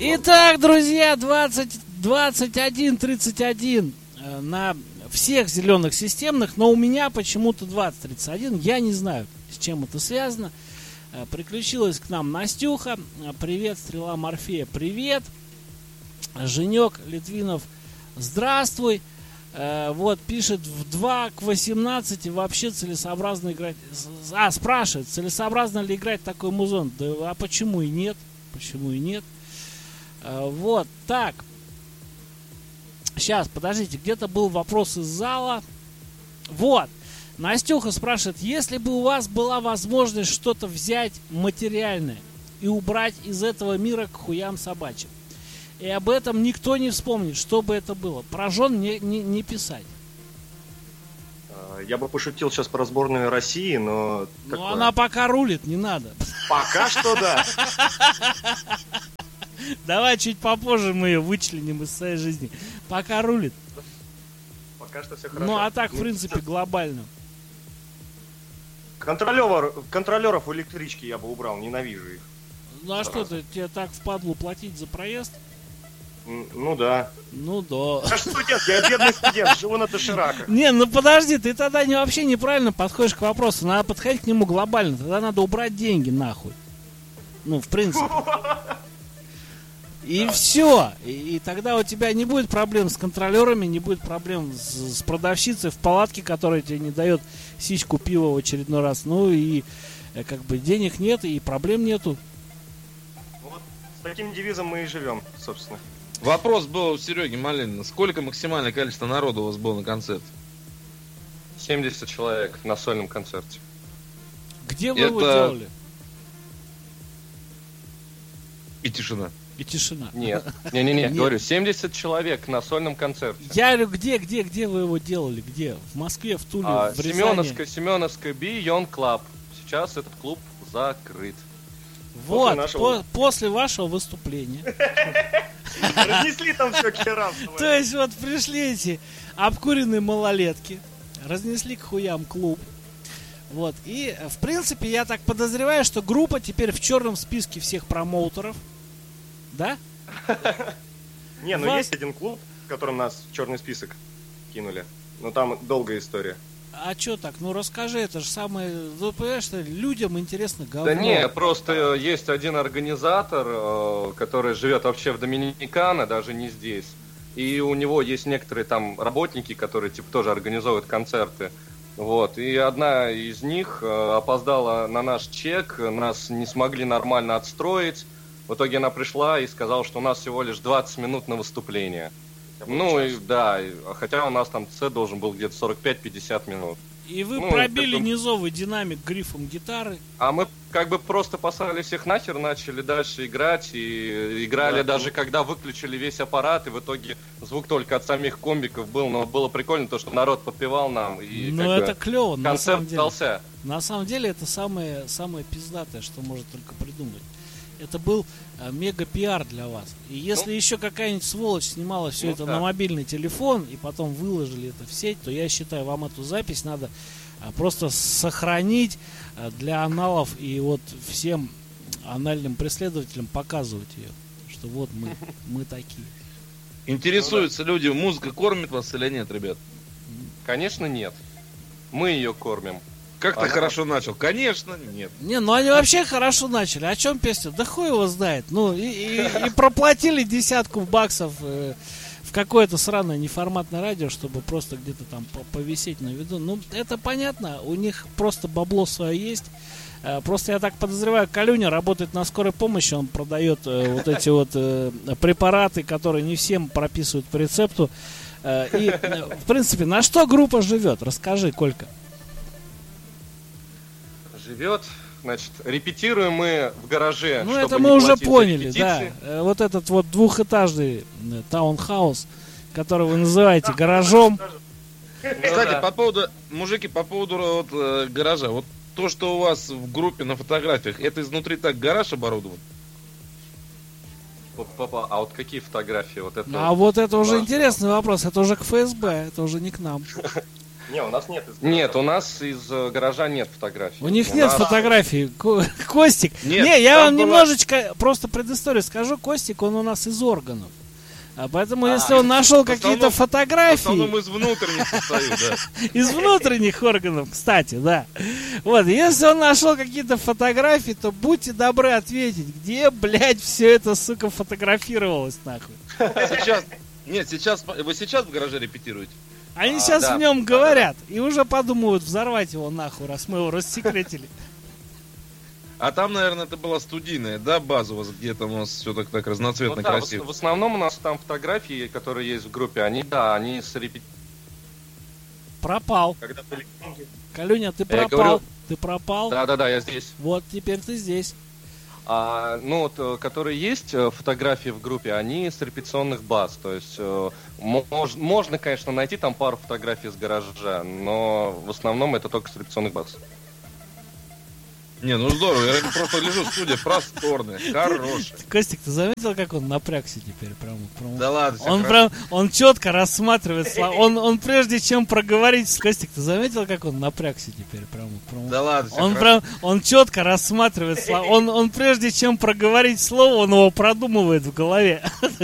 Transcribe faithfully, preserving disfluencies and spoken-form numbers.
Итак, друзья, двадцать, двадцать один тридцать один на всех зеленых системных, но у меня почему-то двадцать тридцать один. Я не знаю, с чем это связано. Приключилась к нам Настюха. Привет, Стрела Морфея, привет. Женек Литвинов, здравствуй. Вот, пишет, в два к восемнадцати вообще целесообразно играть. А, спрашивает, целесообразно ли играть такой музон? Да, а почему и нет? Почему и нет? Вот, так. Сейчас, подождите, где-то был вопрос из зала. Вот. Настюха спрашивает, если бы у вас была возможность что-то взять материальное и убрать из этого мира к хуям собачьим, и об этом никто не вспомнит, что бы это было, про жен не, не, не писать. Я бы пошутил сейчас про сборную России, но... Ну, такое... она пока рулит, не надо. Пока что да. Давай чуть попозже мы ее вычленим из своей жизни. Пока рулит. Пока что все хорошо. Ну, а так, в принципе, глобально. Контролер, контролеров в электричке я бы убрал, ненавижу их. Ну, а что ты, тебе так впадлу платить за проезд? Ну да. Ну да. Я студент, я бедный студент, живу на дошираках. Не, ну подожди, ты тогда не, вообще неправильно подходишь к вопросу. Надо подходить к нему глобально. Тогда надо убрать деньги нахуй. Ну, в принципе. И все. И, и тогда у тебя не будет проблем с контролерами, не будет проблем с, с продавщицей в палатке, которая тебе не дает сиську пива в очередной раз. Ну и как бы денег нет, и проблем нету. Вот с таким девизом мы и живем, собственно. Вопрос был у Сереги Малинина. Сколько максимальное количество народу у вас было на концерте? семьдесят человек на сольном концерте. Где вы Это... его делали? И тишина. И тишина. Нет, не-не-не, говорю, семьдесят человек на сольном концерте. Я говорю, где, где, где вы его делали? Где? В Москве, в Туле, а, в Рязани? Семеновская, Семеновская Beyond Club. Сейчас этот клуб закрыт. Вот, после, нашего... по- после вашего выступления. Разнесли там все к херам. То есть вот пришли эти обкуренные малолетки, разнесли к хуям клуб. Вот, и в принципе я так подозреваю, что группа теперь в черном списке всех промоутеров. Да? Не, ну Вас... есть один клуб, в котором нас в черный список кинули. Но там долгая история. А чё так? Ну расскажи, это же самое... Вы понимаешь, что людям интересно говно. Да не, просто есть один организатор, который живет вообще в Доминикана, даже не здесь. И у него есть некоторые там работники, которые типа тоже организовывают концерты. Вот. И одна из них опоздала на наш чек, нас не смогли нормально отстроить. В итоге она пришла и сказала, что у нас всего лишь двадцать минут на выступление. Ну и да, хотя у нас там сет должен был где-то сорок пять пятьдесят минут. И вы ну, пробили бы... низовый динамик грифом гитары. А мы как бы просто послали всех нахер, начали дальше играть. И играли да, даже ну... когда выключили весь аппарат. И в итоге звук только от самих комбиков был. Но было прикольно то, что народ подпевал нам. И ну это бы, клево, на самом деле. Дался. На самом деле это самое, самое пиздатое, что может только придумать. Это был э, мега-пиар для вас. И если ну, еще какая-нибудь сволочь снимала все ну, это да. на мобильный телефон и потом выложили это в сеть, то я считаю, вам эту запись надо э, просто сохранить э, для аналов и вот всем анальным преследователям показывать ее. Что вот мы, мы такие. Интересуются люди, музыка кормит вас или нет, ребят? Конечно, нет. Мы ее кормим. Как ты хорошо начал? Конечно, нет. Не, ну они вообще хорошо начали. О чем песня? Да хуй его знает. Ну, и, и, и проплатили десятку баксов э, в какое-то сраное неформатное радио, чтобы просто где-то там повисеть на виду. Ну, это понятно. У них просто бабло свое есть. Э, просто я так подозреваю, Калюня работает на скорой помощи. Он продает э, вот эти вот э, препараты, которые не всем прописывают по рецепту. Э, и, э, в принципе, на что группа живет? Расскажи, Колька. Живет, значит, репетируем мы в гараже. Ну это мы уже поняли, да. Вот этот вот двухэтажный таунхаус, который вы называете гаражом. Кстати, по поводу, мужики, по поводу вот, э, гаража, вот то, что у вас в группе на фотографиях, это изнутри так гараж оборудован? Папа, а вот какие фотографии? Вот это а вот это уже интересный вопрос, это уже к ФСБ, это уже не к нам. Не, у нас нет из гаража. Нет, у нас из гаража нет фотографий. У них у нет нас... фотографий. Костик. Нет, не, я вам была... немножечко просто предысторию скажу. Костик, он у нас из органов. А поэтому, а, если он нашел какие-то фотографии... В основном из внутренних состою, да. Из внутренних органов, кстати, да. Вот, если он нашел какие-то фотографии, то будьте добры ответить, где, блядь, все это, сука, фотографировалось, нахуй. Сейчас, нет, сейчас, вы сейчас в гараже репетируете? Они а, сейчас да, в нем да, говорят, да. и уже подумают взорвать его нахуй, раз мы его рассекретили. А там, наверное, это была студийная, да, база у вас где-то у нас все так, так разноцветно, ну, да, красиво. В, в основном у нас там фотографии, которые есть в группе, они, да, они с репетицией. Пропал. Когда были... Калюня, ты Я пропал. говорю... Ты пропал. Да-да-да, я здесь. Вот, теперь ты здесь. А, ну, вот, которые есть фотографии в группе, они с репетиционных баз. То есть э, мож, можно, конечно, найти там пару фотографий с гаража, но в основном это только с репетиционных баз. Не, ну здорово, я просто лежу, студия просторная, хорошая. Костик, ты заметил, как он напрягся теперь? Прям, прям... Да ладно, он прям, он четко рассматривает слова. Он, он прежде чем проговорить, Костик, ты заметил, как он напрягся теперь? Прям, прям... Да ладно, он прям, он четко рассматривает слова. Он, он прежде чем проговорить слово, он его продумывает в голове.